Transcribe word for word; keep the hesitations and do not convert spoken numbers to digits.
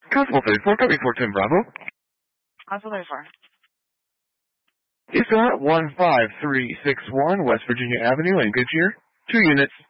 Constable thirty-four, copy four ten Bravo. Constable thirty-four. Is that one five three six one West Virginia Avenue in Goodyear? Two units.